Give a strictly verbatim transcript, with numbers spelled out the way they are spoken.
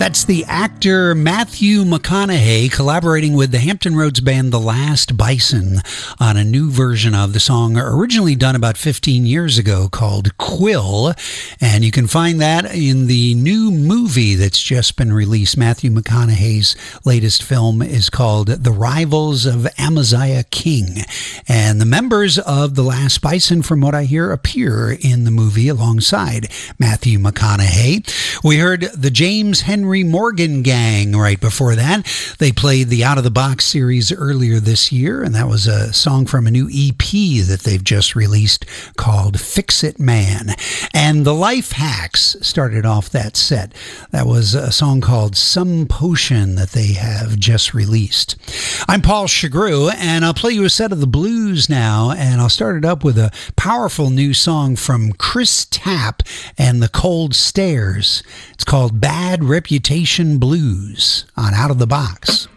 That's the actor Matthew McConaughey collaborating with the Hampton Roads band The Last Bison on a new version of the song originally done about fifteen years ago called Quill. And you can find that in the new movie that's just been released. Matthew McConaughey's latest film is called The Rivals of Amaziah King. And the members of The Last Bison, from what I hear, appear in the movie alongside Matthew McConaughey. We heard the James Henry Morgan Gang right before that. They played the Out of the Box series earlier this year, and that was a song from a new E P that they've just released called Fix It Man. And the Life Hacks started off that set. That was a song called Some Potion that they have just released. I'm Paul Chagru, and I'll play you a set of the blues now, and I'll start it up with a powerful new song from Chris Tapp and the Cold Stairs. It's called Bad Reputation Blues on Out of the Box.